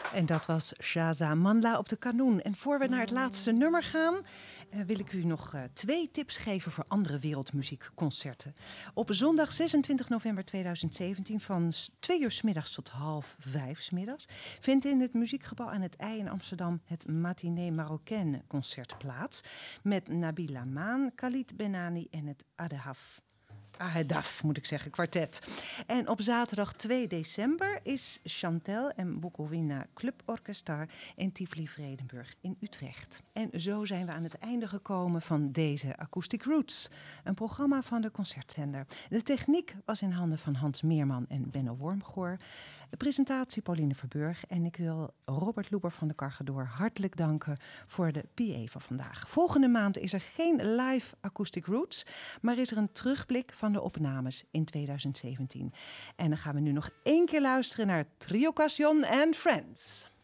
En dat was Shaza Manla op de kanoen. En voor we naar het laatste nummer gaan, wil ik u nog 2 tips geven voor andere wereldmuziekconcerten. Op zondag 26 november 2017 van 2 uur 's middags tot 4:30 's middags vindt in het Muziekgebouw aan het IJ in Amsterdam het Matinee Marocaine concert plaats. Met Nabila Maan, Khalid Benani en het Ahedaf, moet ik zeggen, kwartet. En op zaterdag 2 december is Chantel en Bukowina Club Orchestra in Tivoli-Vredenburg in Utrecht. En zo zijn we aan het einde gekomen van deze Acoustic Roots, een programma van de Concertzender. De techniek was in handen van Hans Meerman en Benno Wormgoor. De presentatie Pauline Verburg. En ik wil Robert Loeber van de Cargador hartelijk danken voor de PA van vandaag. Volgende maand is er geen live Acoustic Roots, maar is er een terugblik van de opnames in 2017. En dan gaan we nu nog 1 keer luisteren naar Trio Cassion and Friends.